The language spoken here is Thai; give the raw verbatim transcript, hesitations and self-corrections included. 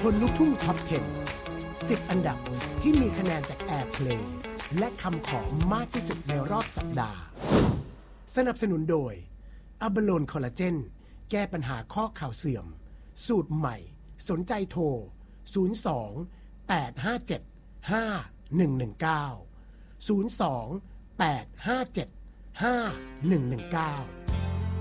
คนลูกทุ่งท็อปสิบ สิบ อันดับที่มีคะแนนจากแอร์เพลย์และคำขอมากที่สุดในรอบสัปดาห์สนับสนุนโดยอะบาโลนคอลลาเจนแก้ปัญหาข้อเข่าเสื่อมสูตรใหม่สนใจโทรศูนย์ สอง แปด ห้า เจ็ด ห้า หนึ่ง หนึ่ง เก้า ศูนย์ สอง แปด ห้า เจ็ด ห้า หนึ่ง หนึ่ง เก้า